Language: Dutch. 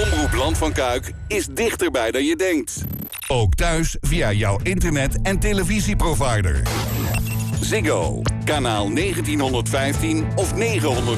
Omroep Land van Kuik is dichterbij dan je denkt. Ook thuis via jouw internet- en televisieprovider. Ziggo, kanaal 1915 of 900.